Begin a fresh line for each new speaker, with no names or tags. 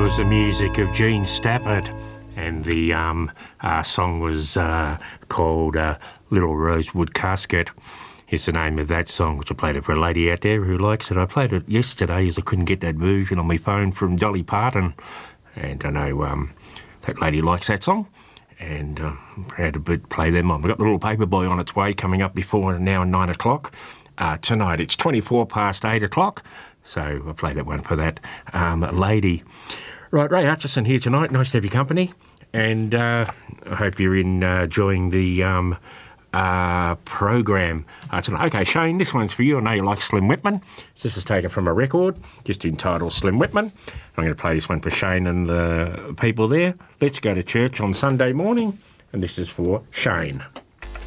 was the music of Gene Stafford, and the song was called Little Rosewood Casket. Is the name of that song, which I played it for a lady out there who likes it. I played it yesterday as I couldn't get that version on my phone from Dolly Parton, and I know that lady likes that song, and I'm proud to play them on. We've got the Little Paperboy on its way, coming up before now 9 o'clock. Tonight it's 24 past 8 o'clock, so I played that one for that lady. Right, Ray Hutchison here tonight. Nice to have your company, and I hope you're enjoying the program tonight. Okay, Shane, this one's for you. I know you like Slim Whitman. This is taken from a record, just entitled Slim Whitman. I'm going to play this one for Shane and the people there. Let's go to church on Sunday morning, and this is for Shane.